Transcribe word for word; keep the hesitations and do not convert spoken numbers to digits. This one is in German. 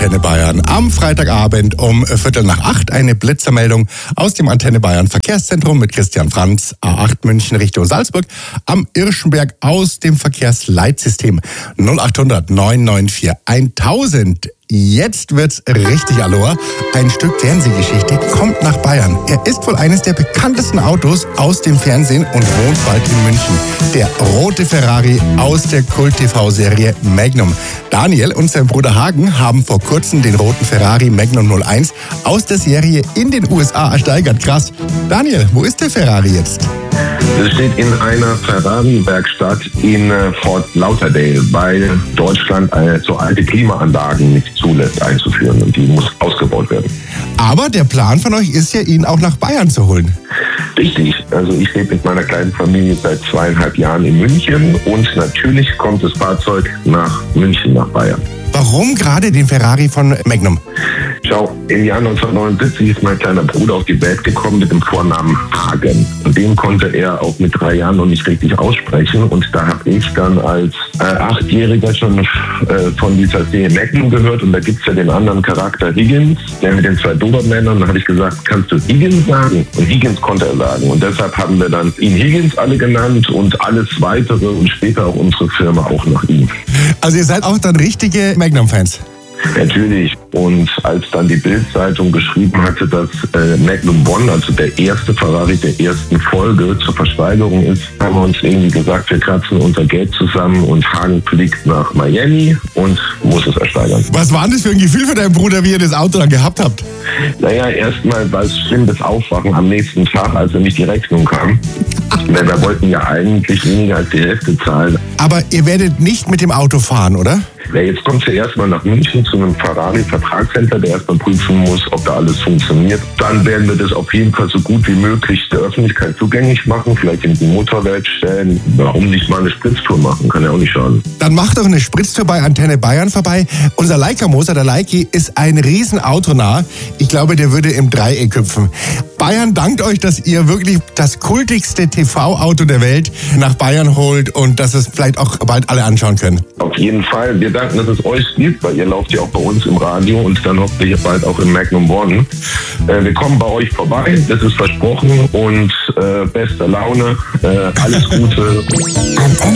Antenne Bayern. Am Freitagabend um Viertel nach acht eine Blitzermeldung aus dem Antenne Bayern Verkehrszentrum mit Christian Franz, A acht München Richtung Salzburg, am Irschenberg aus dem Verkehrsleitsystem null acht hundert neun neun vier tausend. Jetzt wird's richtig Aloha. Ein Stück Fernsehgeschichte kommt nach Bayern. Er ist wohl eines der bekanntesten Autos aus dem Fernsehen und wohnt bald in München. Der rote Ferrari aus der Kult-T V-Serie Magnum. Daniel und sein Bruder Hagen haben vor kurzem den roten Ferrari Magnum null eins aus der Serie in den U S A ersteigert. Krass. Daniel, wo ist der Ferrari jetzt? Das steht in einer Ferrari-Werkstatt in Fort Lauderdale, weil Deutschland eine, so alte Klimaanlagen nicht zulässt einzuführen und die muss ausgebaut werden. Aber der Plan von euch ist ja, ihn auch nach Bayern zu holen. Richtig, also ich lebe mit meiner kleinen Familie seit zweieinhalb Jahren in München und natürlich kommt das Fahrzeug nach München, nach Bayern. Warum gerade den Ferrari von Magnum? Schau, im Jahr neunzehnhundertneunundsiebzig ist mein kleiner Bruder auf die Welt gekommen mit dem Vornamen Hagen. Und den konnte er auch mit drei Jahren noch nicht richtig aussprechen. Und da habe ich dann als äh, Achtjähriger schon äh, von dieser Serie Magnum gehört. Und da gibt es ja den anderen Charakter Higgins, der mit den zwei Dobermännern. Und dann habe ich gesagt, kannst du Higgins sagen? Und Higgins konnte er sagen. Und deshalb haben wir dann ihn Higgins alle genannt und alles Weitere und später auch unsere Firma auch nach ihm. Also ihr seid auch dann richtige Magnum-Fans? Natürlich. Und als dann die Bild-Zeitung geschrieben hatte, dass äh, Magnum One, also der erste Ferrari der ersten Folge, zur Versteigerung ist, haben wir uns irgendwie gesagt, wir kratzen unser Geld zusammen und Hagen fliegt nach Miami und muss es ersteigern. Was war denn das für ein Gefühl für deinen Bruder, wie ihr das Auto dann gehabt habt? Naja, erstmal war es schlimm, das Aufwachen am nächsten Tag, als er nicht die Rechnung kam. Denn wir wollten ja eigentlich weniger als die Hälfte zahlen. Aber ihr werdet nicht mit dem Auto fahren, oder? Ja, jetzt kommt sie erstmal nach München zu einem Ferrari-Vertragscenter, der erstmal prüfen muss, ob da alles funktioniert. Dann werden wir das auf jeden Fall so gut wie möglich der Öffentlichkeit zugänglich machen, vielleicht in die Motorwelt stellen. Warum nicht mal eine Spritztour machen? Kann ja auch nicht schaden. Dann macht doch eine Spritztour bei Antenne Bayern vorbei. Unser Leica-Moser, der Leiki, ist ein riesen Autonah. Ich glaube, der würde im Dreieck hüpfen. Bayern dankt euch, dass ihr wirklich das kultigste T V-Auto der Welt nach Bayern holt und dass es vielleicht auch bald alle anschauen können. Auf jeden Fall. Wir danken, dass es euch gibt, weil ihr lauft ja auch bei uns im Radio und dann hoffentlich bald auch im Magnum One. Äh, wir kommen bei euch vorbei, das ist versprochen und äh, beste Laune, äh, alles Gute.